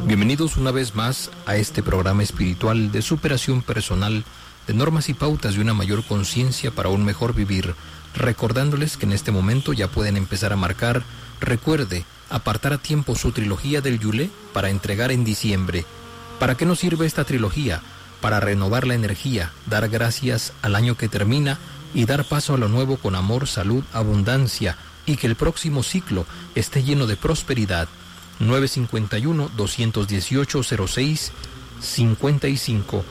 Bienvenidos una vez más a este programa espiritual de superación personal, de normas y pautas de una mayor conciencia para un mejor vivir, recordándoles que en este momento ya pueden empezar a marcar. Recuerde apartar a tiempo su trilogía del Yulé para entregar en diciembre. ¿Para qué nos sirve esta trilogía? Para renovar la energía, dar gracias al año que termina y dar paso a lo nuevo con amor, salud, abundancia, y que el próximo ciclo esté lleno de prosperidad. 951-218-06-55,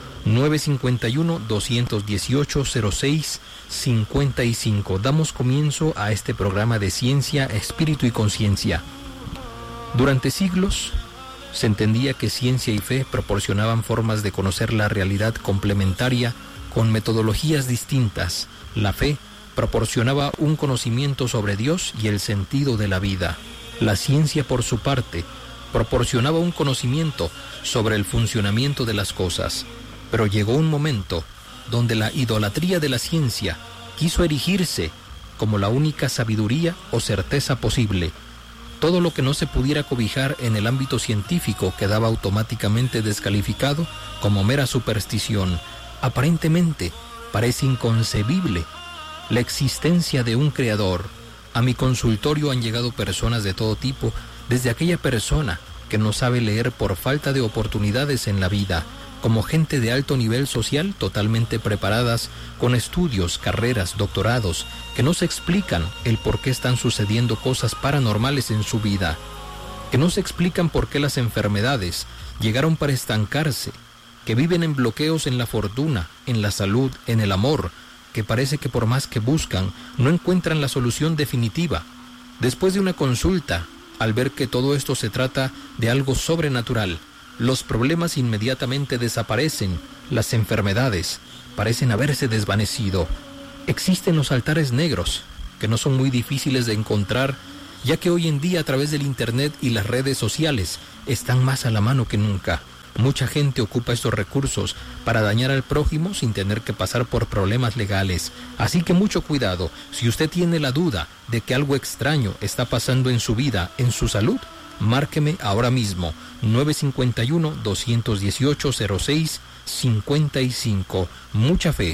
951-218-06-55. Damos comienzo a este programa de ciencia, espíritu y conciencia. Durante siglos se entendía que ciencia y fe proporcionaban formas de conocer la realidad complementaria con metodologías distintas. La fe proporcionaba un conocimiento sobre Dios y el sentido de la vida. La ciencia, por su parte, proporcionaba un conocimiento sobre el funcionamiento de las cosas. Pero llegó un momento donde la idolatría de la ciencia quiso erigirse como la única sabiduría o certeza posible. Todo lo que no se pudiera cobijar en el ámbito científico quedaba automáticamente descalificado como mera superstición. Aparentemente, parece inconcebible la existencia de un creador. A mi consultorio han llegado personas de todo tipo, desde aquella persona que no sabe leer por falta de oportunidades en la vida, como gente de alto nivel social totalmente preparadas, con estudios, carreras, doctorados, que no se explican el por qué están sucediendo cosas paranormales en su vida, que no se explican por qué las enfermedades llegaron para estancarse, que viven en bloqueos en la fortuna, en la salud, en el amor, que parece que por más que buscan, no encuentran la solución definitiva. Después de una consulta, al ver que todo esto se trata de algo sobrenatural, los problemas inmediatamente desaparecen, las enfermedades parecen haberse desvanecido. Existen los altares negros, que no son muy difíciles de encontrar, ya que hoy en día a través del internet y las redes sociales están más a la mano que nunca. Mucha gente ocupa estos recursos para dañar al prójimo sin tener que pasar por problemas legales. Así que mucho cuidado. Si usted tiene la duda de que algo extraño está pasando en su vida, en su salud, márqueme ahora mismo. 951-218-06-55. Mucha fe.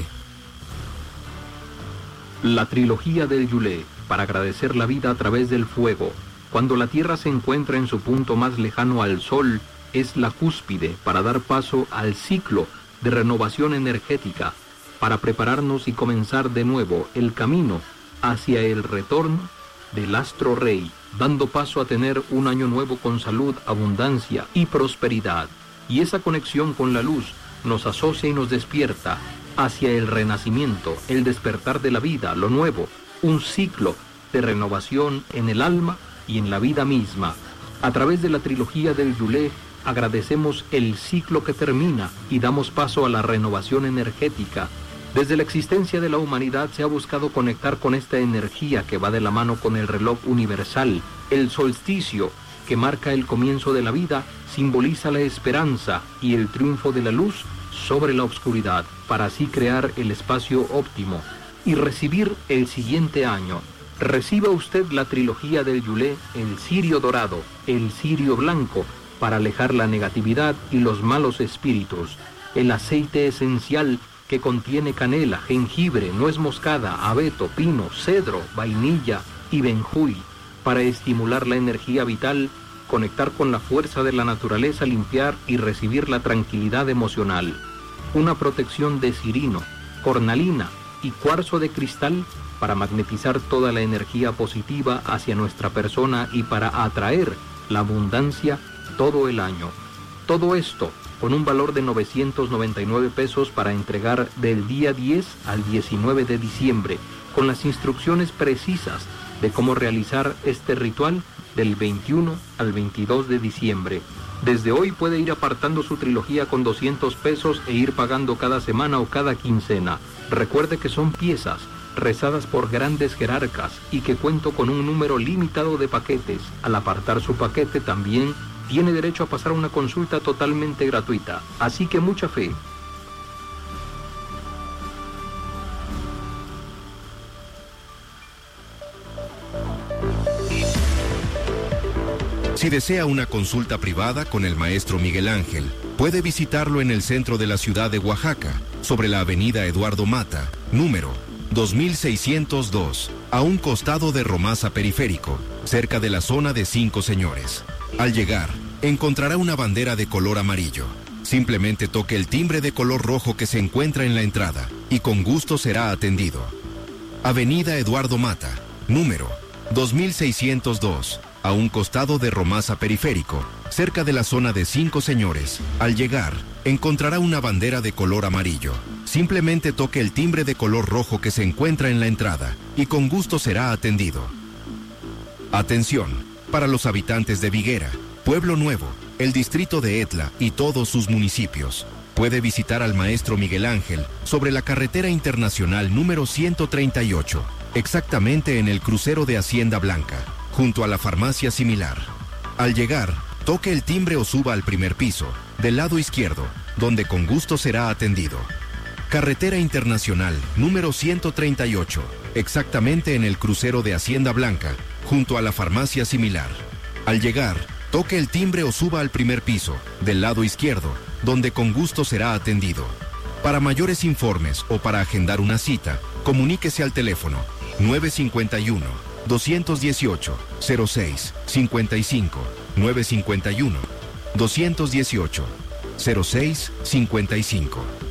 La trilogía del Yulé, para agradecer la vida a través del fuego. Cuando la Tierra se encuentra en su punto más lejano al Sol, es la cúspide para dar paso al ciclo de renovación energética, para prepararnos y comenzar de nuevo el camino hacia el retorno del astro rey, dando paso a tener un año nuevo con salud, abundancia y prosperidad. Y esa conexión con la luz nos asocia y nos despierta hacia el renacimiento, el despertar de la vida, lo nuevo, un ciclo de renovación en el alma y en la vida misma. A través de la trilogía del Yulé, agradecemos el ciclo que termina y damos paso a la renovación energética. Desde la existencia de la humanidad se ha buscado conectar con esta energía que va de la mano con el reloj universal. El solsticio, que marca el comienzo de la vida, simboliza la esperanza y el triunfo de la luz sobre la oscuridad, para así crear el espacio óptimo y recibir el siguiente año. Reciba usted la trilogía del Yulé, el cirio dorado, el cirio blanco, para alejar la negatividad y los malos espíritus, el aceite esencial que contiene canela, jengibre, nuez moscada, abeto, pino, cedro, vainilla y benjuy, para estimular la energía vital, conectar con la fuerza de la naturaleza, limpiar y recibir la tranquilidad emocional. Una protección de cirino, cornalina y cuarzo de cristal para magnetizar toda la energía positiva hacia nuestra persona y para atraer la abundancia todo el año. Todo esto con un valor de 999 pesos para entregar del día 10 al 19 de diciembre, con las instrucciones precisas de cómo realizar este ritual del 21 al 22 de diciembre. Desde hoy puede ir apartando su trilogía con 200 pesos e ir pagando cada semana o cada quincena. Recuerde que son piezas rezadas por grandes jerarcas y que cuento con un número limitado de paquetes. Al apartar su paquete también tiene derecho a pasar una consulta totalmente gratuita. Así que mucha fe. Si desea una consulta privada con el maestro Miguel Ángel, puede visitarlo en el centro de la ciudad de Oaxaca, sobre la avenida Eduardo Mata, número 2602, a un costado de Romasa Periférico, cerca de la zona de Cinco Señores. Al llegar, encontrará una bandera de color amarillo. Simplemente toque el timbre de color rojo que se encuentra en la entrada y con gusto será atendido. Avenida Eduardo Mata, número 2602, a un costado de Romasa Periférico, cerca de la zona de Cinco Señores. Al llegar, encontrará una bandera de color amarillo. Simplemente toque el timbre de color rojo que se encuentra en la entrada y con gusto será atendido. Atención, para los habitantes de Viguera, Pueblo Nuevo, el distrito de Etla y todos sus municipios. Puede visitar al maestro Miguel Ángel sobre la carretera internacional número 138, exactamente en el crucero de Hacienda Blanca, junto a la farmacia Similar. Al llegar, toque el timbre o suba al primer piso, del lado izquierdo, donde con gusto será atendido. Carretera Internacional número 138, exactamente en el crucero de Hacienda Blanca, junto a la farmacia Similar. Al llegar, toque el timbre o suba al primer piso, del lado izquierdo, donde con gusto será atendido. Para mayores informes o para agendar una cita, comuníquese al teléfono 951-218-06-55, 951-218-06-55.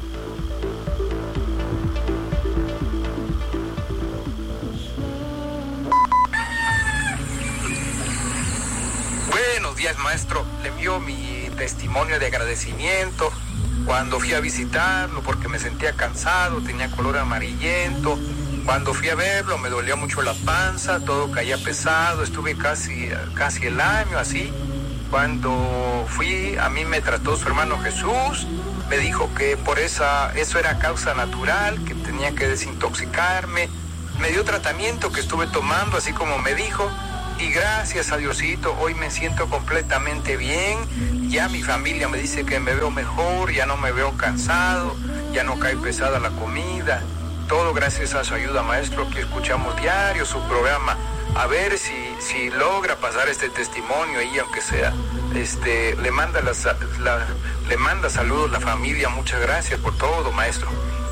Buenos días, maestro. Le envío mi testimonio de agradecimiento cuando fui a visitarlo porque me sentía cansado, tenía color amarillento. Cuando fui a verlo me dolía mucho la panza, todo caía pesado, estuve casi el año así. Cuando fui, a mí me trató su hermano Jesús, me dijo que eso era causa natural, que tenía que desintoxicarme. Me dio tratamiento que estuve tomando así como me dijo. Y gracias a Diosito, hoy me siento completamente bien. Ya mi familia me dice que me veo mejor, ya no me veo cansado, ya no cae pesada la comida. Todo gracias a su ayuda, maestro, que escuchamos diario su programa. A ver si logra pasar este testimonio y aunque sea, le manda saludos la familia. Muchas gracias por todo, maestro.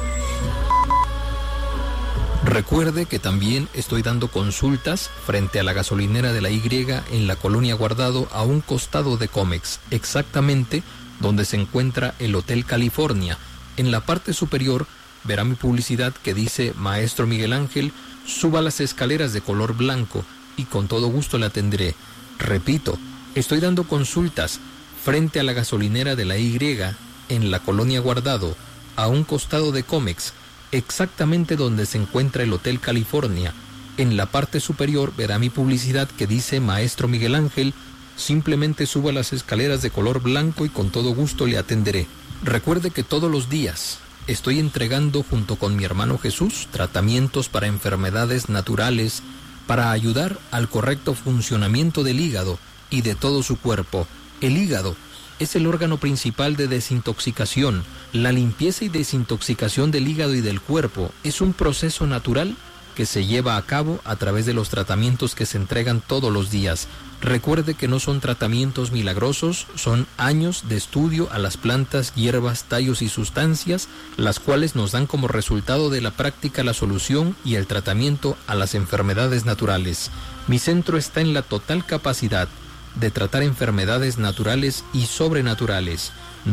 Recuerde que también estoy dando consultas frente a la gasolinera de la Y en la colonia Guardado, a un costado de Comex, exactamente donde se encuentra el Hotel California. En la parte superior verá mi publicidad que dice Maestro Miguel Ángel, suba las escaleras de color blanco y con todo gusto le atenderé. Repito, estoy dando consultas frente a la gasolinera de la Y en la colonia Guardado, a un costado de Comex, exactamente donde se encuentra el Hotel California. En la parte superior verá mi publicidad que dice Maestro Miguel Ángel, simplemente suba las escaleras de color blanco y con todo gusto le atenderé. Recuerde que todos los días estoy entregando junto con mi hermano Jesús tratamientos para enfermedades naturales para ayudar al correcto funcionamiento del hígado y de todo su cuerpo. El hígado es el órgano principal de desintoxicación. La limpieza y desintoxicación del hígado y del cuerpo es un proceso natural que se lleva a cabo a través de los tratamientos que se entregan todos los días. Recuerde que no son tratamientos milagrosos, son años de estudio a las plantas, hierbas, tallos y sustancias, las cuales nos dan como resultado de la práctica la solución y el tratamiento a las enfermedades naturales. Mi centro está en la total capacidad de tratar enfermedades naturales y sobrenaturales.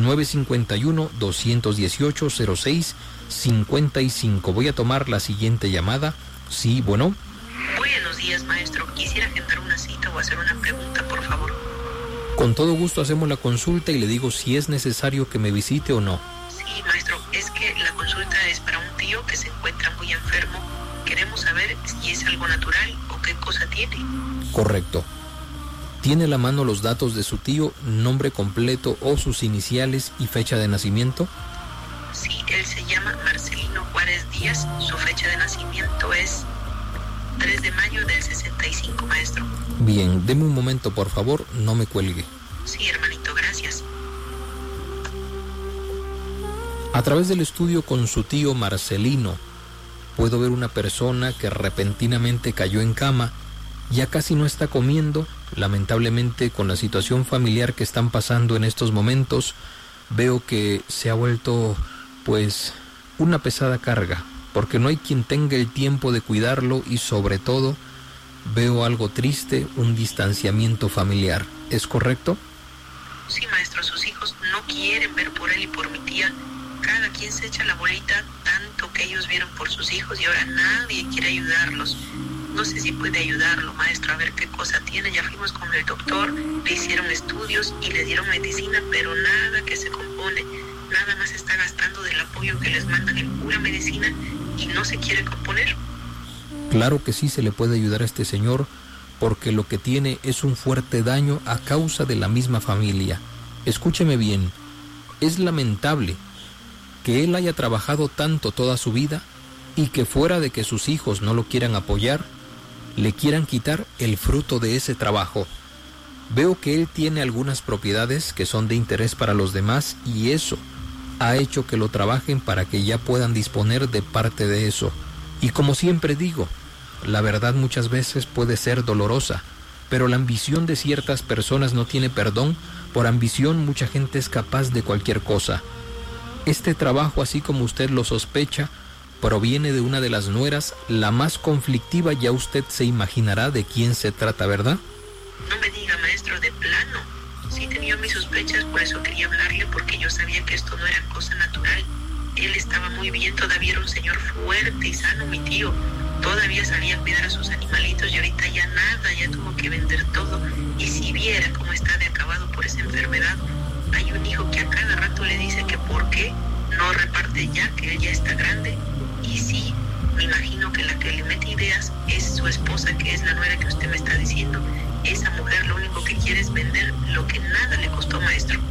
951-218-06-55. Voy a tomar la siguiente llamada. Sí, bueno. Buenos días, maestro. Quisiera agendar una cita o hacer una pregunta, por favor. Con todo gusto hacemos la consulta y le digo si es necesario que me visite o no. Sí, maestro. Es que la consulta es para un tío que se encuentra muy enfermo. Queremos saber si es algo natural o qué cosa tiene. Correcto. ¿Tiene a la mano los datos de su tío, nombre completo o sus iniciales y fecha de nacimiento? Sí, él se llama Marcelino Juárez Díaz. Su fecha de nacimiento es 3 de mayo del 65, maestro. Bien, deme un momento, por favor, no me cuelgue. Sí, hermanito, gracias. A través del estudio con su tío Marcelino, puedo ver una persona que repentinamente cayó en cama, ya casi no está comiendo lamentablemente con la situación familiar que están pasando en estos momentos, veo que se ha vuelto pues una pesada carga, porque no hay quien tenga el tiempo de cuidarlo y sobre todo veo algo triste, un distanciamiento familiar. ¿Es correcto? Sí, maestro, sus hijos no quieren ver por él y por mi tía. Cada quien se echa la bolita, tanto que ellos vieron por sus hijos y ahora nadie quiere ayudarlos. No sé si puede ayudarlo, maestro, a ver qué cosa tiene. Ya fuimos con el doctor, le hicieron estudios y le dieron medicina, pero nada que se compone. Nada más está gastando del apoyo que les mandan en pura medicina y no se quiere componer. Claro que sí se le puede ayudar a este señor, porque lo que tiene es un fuerte daño a causa de la misma familia. Escúcheme bien, es lamentable que él haya trabajado tanto toda su vida y que fuera de que sus hijos no lo quieran apoyar, le quieran quitar el fruto de ese trabajo. Veo que él tiene algunas propiedades que son de interés para los demás y eso ha hecho que lo trabajen para que ya puedan disponer de parte de eso. Y como siempre digo, la verdad muchas veces puede ser dolorosa, pero la ambición de ciertas personas no tiene perdón. Por ambición mucha gente es capaz de cualquier cosa. Este trabajo, así como usted lo sospecha, proviene de una de las nueras, la más conflictiva. Ya usted se imaginará de quién se trata, ¿verdad? No me diga, maestro, de plano. Sí tenía mis sospechas, por eso quería hablarle, porque yo sabía que esto no era cosa natural. Él estaba muy bien, todavía era un señor fuerte y sano, mi tío. Todavía salía a cuidar a sus animalitos y ahorita ya nada, ya tuvo que vender todo. Y si viera cómo está de acabado por esa enfermedad, hay un hijo que a cada rato le dice que por qué no reparte ya, que él ya está grande. Y sí, me imagino que la que le mete ideas es su esposa, que es la nuera que usted me está diciendo. Esa mujer lo único que quiere es vender lo que nada le costó, maestro.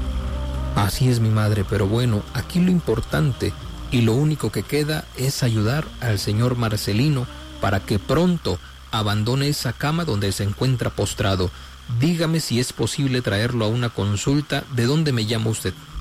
Así es, mi madre, pero bueno, aquí lo importante y lo único que queda es ayudar al señor Marcelino para que pronto abandone esa cama donde se encuentra postrado. Dígame si es posible traerlo a una consulta. ¿De dónde me llama usted?